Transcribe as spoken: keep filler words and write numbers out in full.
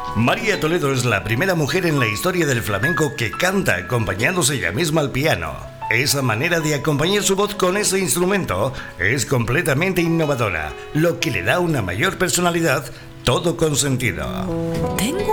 María Toledo es la primera mujer en la historia del flamenco que canta acompañándose ella misma al piano. Esa manera de acompañar su voz con ese instrumento es completamente innovadora, lo que le da una mayor personalidad, todo con sentido. Tengo